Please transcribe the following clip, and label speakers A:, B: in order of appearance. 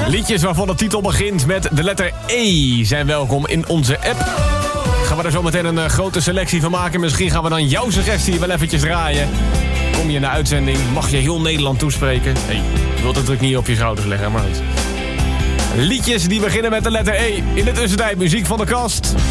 A: Liedjes waarvan de titel begint met de letter E zijn welkom in onze app. Gaan we er zo meteen een grote selectie van maken. Misschien gaan we dan jouw suggestie wel eventjes draaien. Kom je in de uitzending, mag je heel Nederland toespreken. Hey, je wilt het druk niet op je schouders leggen, maar goed. Liedjes die beginnen met de letter E. In de tussentijd muziek van de kast.